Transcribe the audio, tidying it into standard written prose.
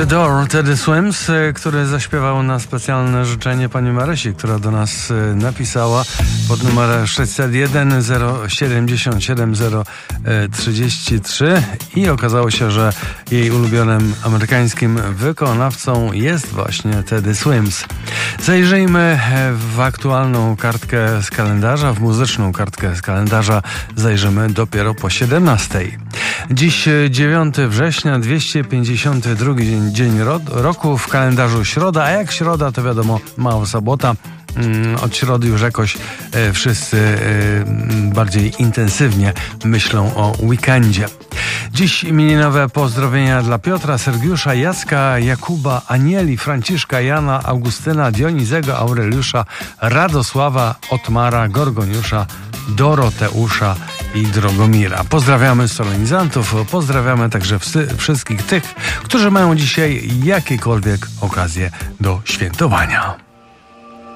the Door, Teddy Swims, który zaśpiewał na specjalne życzenie pani Marysi, która do nas napisała pod numerem 601 077 033 i okazało się, że jej ulubionym amerykańskim wykonawcą jest właśnie Teddy Swims. Zajrzyjmy w aktualną kartkę z kalendarza, w muzyczną kartkę z kalendarza zajrzymy dopiero po 17. Dziś 9 września, 252 dzień roku, w kalendarzu środa, a jak środa to wiadomo mała sobota. Od środy już jakoś wszyscy bardziej intensywnie myślą o weekendzie. Dziś imieninowe pozdrowienia dla Piotra, Sergiusza, Jacka, Jakuba, Anieli, Franciszka, Jana, Augustyna, Dionizego, Aureliusza, Radosława, Otmara, Gorgoniusza, Doroteusza i Drogomira. Pozdrawiamy solenizantów, pozdrawiamy także wszystkich tych, którzy mają dzisiaj jakiekolwiek okazję do świętowania.